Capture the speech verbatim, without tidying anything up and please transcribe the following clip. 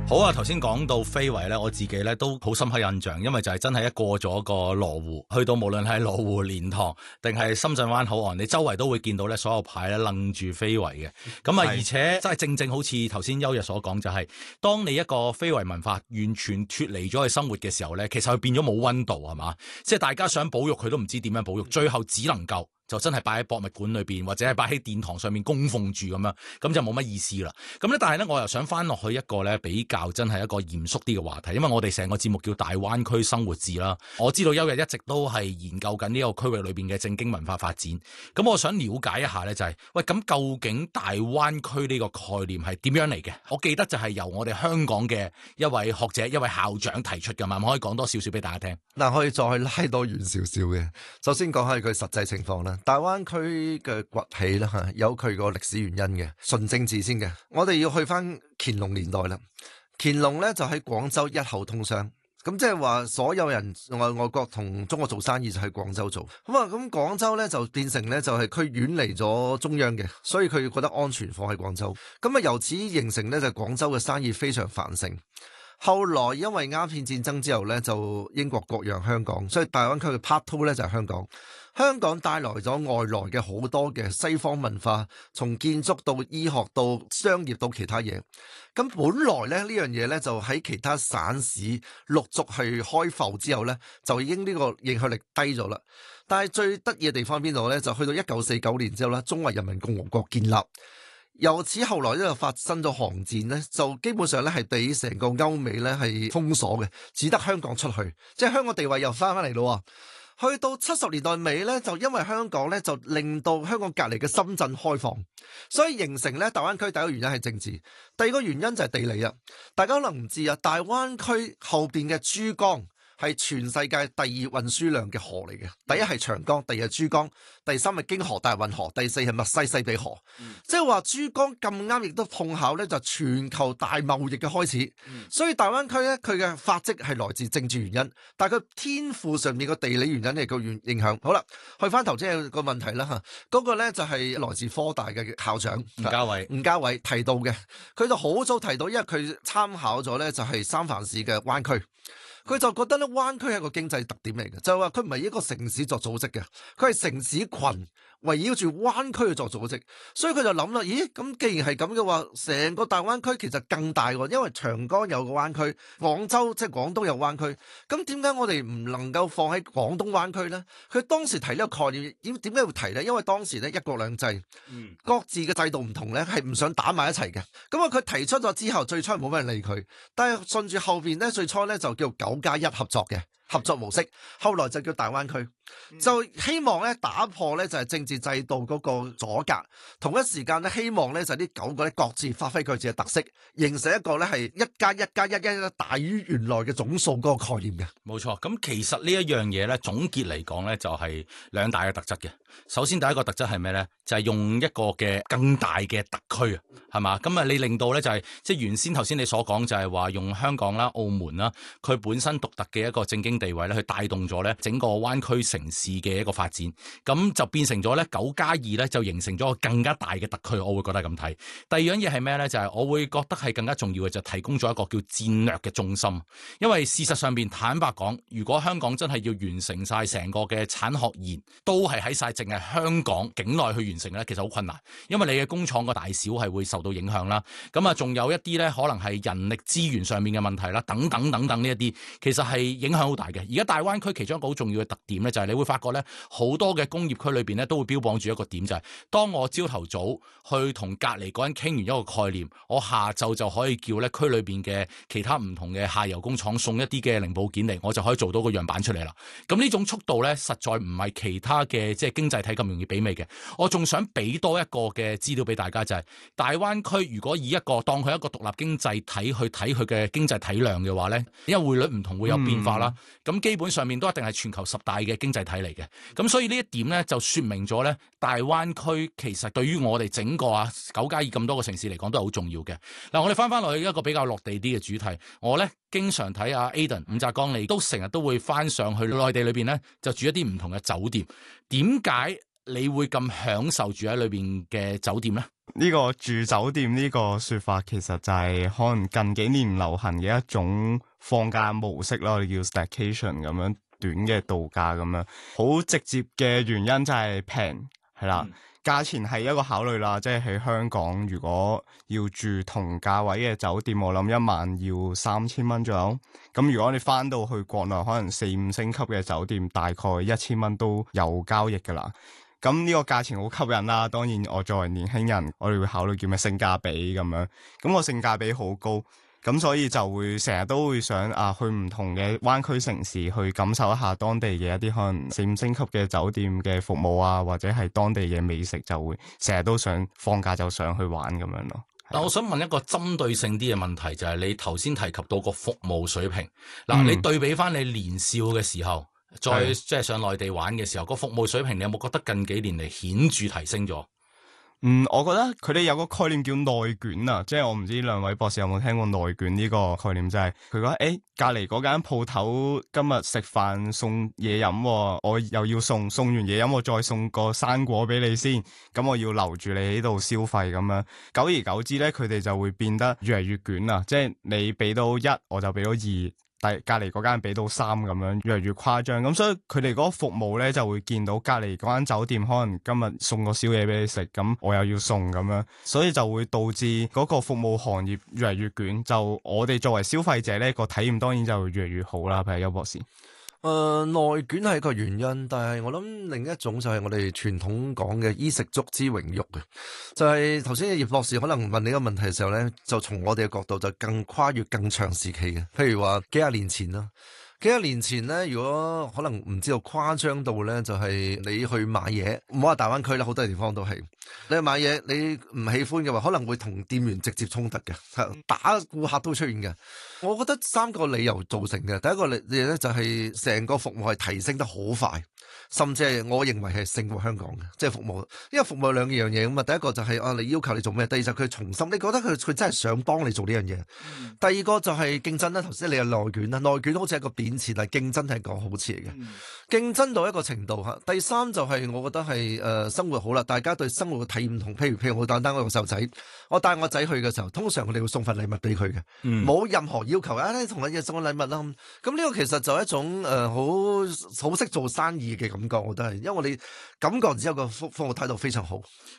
好啊，頭先講到非遺咧，我自己咧都好深刻印象，因為就係真係一過咗個羅湖，去到無論係羅湖蓮塘定係深圳灣口岸，你周圍都會見到咧所有牌咧楞住非遺嘅。咁啊，而且真係正正好似頭先邱日所講，就係、是、當你一個非遺文化完全脫離咗佢生活嘅時候咧，其實佢變咗冇溫度係嘛，即係大家想保育佢都唔知點樣保育，最後只能夠就真係擺喺博物館裏邊，或者係擺喺殿堂上面供奉住咁樣，咁就冇乜意思啦。咁咧，但係咧，我又想翻落去一個咧比較真係一個嚴肅啲嘅話題，因為我哋成個節目叫大灣區生活誌啦。我知道邱日一直都係研究緊呢個區域裏邊嘅正經文化發展。咁我想了解一下咧、就是，就係喂，咁究竟大灣區呢個概念係點樣嚟嘅？我記得就係由我哋香港嘅一位學者、一位校長提出㗎嘛，可以講多少少俾大家聽？ 嗱，可以再拉多遠少少嘅。首先講下佢實際情況啦。大灣區嘅崛起啦，吓有佢個歷史原因嘅。純政治先嘅，我哋要去翻乾隆年代啦。乾隆咧就喺廣州一口通商，咁即係話所有人外外國同中國做生意就喺廣州做。咁啊，咁廣州咧就變成咧就係佢遠離咗中央嘅，所以佢覺得安全放喺廣州。咁啊，由此形成咧就廣州嘅生意非常繁盛。後來因為鴉片戰爭之後咧，就英國割讓香港，所以大灣區嘅 Part Two 咧就係香港。香港帶來咗外來嘅好多嘅西方文化，從建築到醫學到商業到其他嘢。咁本來咧呢樣嘢咧就喺其他省市陸續去開埠之後咧，就已經呢個影響力低咗啦。但係最得意嘅地方邊度咧？就去到一九四九年之後咧，中華人民共和國建立。由此後來咧就發生咗韓戰咧，就基本上咧係俾成個歐美咧係封鎖嘅，只得香港出去，即係香港地位又翻翻嚟咯。去到七十年代尾咧，就因為香港咧就令到香港隔離嘅深圳開放，所以形成咧大灣區。第一個原因係政治，第二個原因就係地理啊。大家可能唔知啊，大灣區後邊嘅珠江係全世界第二運輸量嘅河嚟嘅，第一係長江，第二係珠江，第三係京河大運河，第四係密西西比河。嗯、即係話珠江咁啱，亦都碰巧咧就全球大貿易嘅開始。嗯、所以大灣區咧，佢嘅發跡係來自政治原因，但係佢天賦上面個地理原因係個影影響。好啦，去翻頭先個問題啦吓，嗰、那個咧就係來自科大嘅校長吳家偉， 吳家偉提到嘅，佢就好早提到，因為佢參考咗咧就係三藩市嘅灣區。佢就覺得咧，灣區係一個經濟特點嚟嘅，就係話佢唔係一個城市作組織嘅，佢係城市群圍繞住灣區去作組織，所以佢就諗啦，咦，咁既然係咁嘅話，成個大灣區其實更大喎，因為長江有個灣區，廣州即係廣東有灣區，咁點解我哋唔能夠放喺廣東灣區呢？佢當時提呢個概念，點點解會提呢？因為當時咧一國兩制，嗯、各自嘅制度唔同咧，係唔想打埋一齊嘅。咁啊，佢提出咗之後，最初冇乜人理佢，但係順住後邊咧，最初咧就叫九加一合作嘅合作模式，後來就叫大灣區，就希望咧打破咧就係政治制度嗰個阻隔，同一時間咧希望咧就係啲九個咧各自發揮佢自己嘅特色，形成一個咧係一加一加一一大於原來嘅總數嗰個概念嘅。 冇錯，咁其實呢一樣嘢咧總結嚟講咧就係兩大嘅特質嘅。首先第一個特質係咩咧？就係、是、用一個嘅更大嘅特區啊，係嘛？咁啊你令到咧就係、是、即係原先頭先你所講就係話用香港啦、澳門啦，佢本身獨特嘅一個正經地位咧，去帶動咗咧整個灣區城市嘅一個發展，咁就變成咗咧九加二咧，就形成咗個更加大嘅特區。我會覺得咁睇。第二樣嘢係咩咧？就係、是、我會覺得係更加重要嘅，就提供咗一個叫戰略嘅中心。因為事實上邊坦白講，如果香港真係要完成晒成個嘅產學研，都係喺晒淨係香港境內去完成咧，其實好困難。因為你嘅工廠個大小係會受到影響啦。咁啊，仲有一啲咧可能係人力資源上面嘅問題啦，等等等等呢一啲，其實係影響好大嘅。而家大灣區其中一個好重要嘅特點咧，就係你會發覺咧，好多嘅工業區裏邊咧都會標榜住一個點，就係當我朝頭早去同隔籬嗰人傾完一個概念，我下晝就可以叫咧區裏邊嘅其他唔同嘅下游工廠送一啲嘅零部件嚟，我就可以做到個樣板出嚟啦。咁呢種速度咧，實在唔係其他嘅即係經濟體咁容易媲美嘅。我仲想俾多一個嘅資料俾大家，就係大灣區如果以一個當佢一個獨立經濟體去睇佢嘅經濟體量嘅話咧，因為匯率唔同會有變化啦，咁、嗯、基本上面都一定係全球十大嘅經濟體嚟嘅。咁所以呢一點咧就說明咗咧，大灣區其實對於我哋整個啊九加二咁多個城市嚟講都係好重要嘅。嗱，我哋翻翻落去一個比較落地啲嘅主題，我咧經常睇阿 Aden 伍澤剛，你都成日都會翻上去內地裏邊咧，就住一啲唔同嘅酒店。點解你會咁享受住喺裏邊嘅酒店咧？ 呢個住酒店呢個說法，其實就係可能近幾年流行嘅一種放假模式咯，我哋叫 staycation 咁樣短嘅度假咁樣。好直接嘅原因就係平，係啦。嗯價錢係一個考慮啦，即係喺香港如果要住同價位嘅酒店，我諗一晚要三千蚊左右。咁如果你翻到去國內，可能四五星級嘅酒店，大概一千蚊都有交易噶啦。咁呢個價錢好吸引啦。當然我作為年輕人，我哋會考慮叫咩性價比咁樣。咁個性價比好高。咁所以就會成日都會想啊去唔同嘅灣區城市去感受一下當地嘅一啲可能四五星級嘅酒店嘅服務啊，或者係當地嘅美食，就會成日都想放假就上去玩咁樣咯。 但我想問一個針對性啲嘅問題，就係你頭先提及到個服務水平。嗱、嗯，你對比翻你年少嘅時候，再即係上內地玩嘅時候，個服務水平你有冇覺得近幾年嚟顯著提升咗？ 嗯，我覺得佢哋有個概念叫內卷啊，即係我唔知兩位博士有冇聽過內卷呢個概念，就係佢講誒隔籬嗰間鋪頭今日食飯送嘢飲，我又要送送完嘢飲，我再送個生果俾你先，咁我要留住你喺度消費咁樣，久而久之咧，佢哋就會變得越嚟越卷啊，即係你俾到一，我就俾到二。但隔籬嗰間俾到三咁樣，越嚟越誇張，咁所以佢哋嗰個服務咧就會見到隔籬嗰間酒店可能今日送個宵夜俾你食，咁我又要送咁樣，所以就會導致嗰個服務行業越嚟越捲。就我哋作為消費者咧，個體驗當然就越嚟越好啦。譬如邱博士。 誒、呃，內卷係一個原因，但係我諗另一種就係我哋傳統講嘅衣食足之榮辱嘅，就係頭先葉博士可能問你個問題嘅時候咧，就從我哋嘅角度就更跨越更長時期嘅，譬如話幾廿年前啦。幾多年前咧，如果可能唔知道誇張到咧，就係你去買嘢，唔好話大灣區啦，好多地方都係你去買嘢，你唔喜歡嘅話，可能會同店員直接衝突嘅，打顧客都出現嘅。我覺得三個理由造成嘅，第一個理由咧就係成個服務係提升得好快，甚至係我認為係勝過香港嘅，即係服務，因為服務有兩樣嘢咁啊。第一個就係啊，你要求你做咩？第二就係佢重新，你覺得佢佢真係想幫你做呢樣嘢。嗯、第二個就係競爭啦。頭先你有內卷啦，內卷好似係一個貶詞，但係競爭係個好詞嚟嘅。嗯、競爭到一個程度嚇。第三就係我覺得係誒、呃、生活好啦，大家對生活嘅體驗唔同。譬如譬如我簡單我個細路仔，我帶我仔去嘅時候，通常我哋會送份禮物俾佢嘅，冇、嗯、任何要求啊！你同我嘢送個禮物啦。咁呢個其實就係一種誒好好識做生意嘅感覺，我覺得係，因為我哋感覺之後個服服務態度非常好。